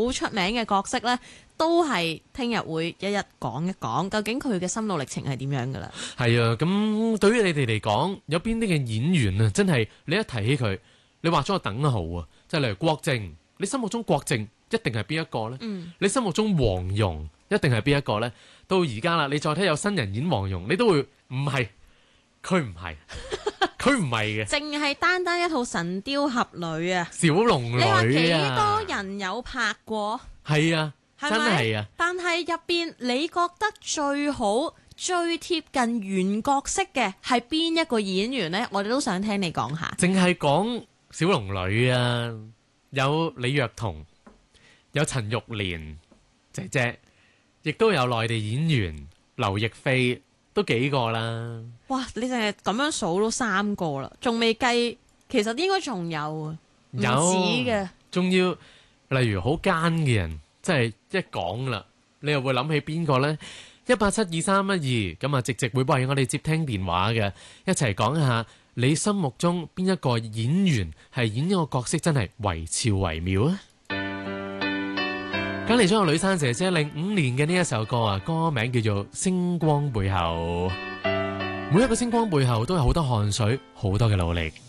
出名嘅角色呢，都係聽日會一一講一講，究竟佢嘅心路歷程係點樣噶啦？ 係啊，咁對於你哋嚟講，有邊啲嘅演員啊，真係你一提起佢，你畫咗個等號啊！即係例如郭靖，你心目中郭靖一定係邊一個呢？你心目中黃蓉一定係邊一個呢？到而家啦，你再睇有新人演黃蓉，你都會唔係，佢唔係，佢唔係嘅， 淨係單單一套《神雕俠侶》啊， 小龍女你話幾啊， 多人有拍過？ 係啊，真係啊！ 但係入邊你覺得最好、最貼近原角色嘅係邊一個演員呢？我哋都想聽你講下。 淨係講小龍女啊，有李若彤，有陳玉蓮姐姐，亦都有內地演員劉亦菲，都幾個啦。 哇！你淨係咁樣數都3個啦，仲未計，其實應該仲有啊，唔止嘅。 仲要例如好奸嘅人，即係一講啦，你又會諗起邊個呢？1872312咁啊，直直會為我哋接聽電話嘅，一齊講下你心目中邊一個演員係演一個角色真係惟肖惟妙啊！咁嚟咗個呂珊姐姐05年嘅呢一首歌啊，歌名叫做《星光背後》。每一個星光背後都有好多汗水，好多嘅努力。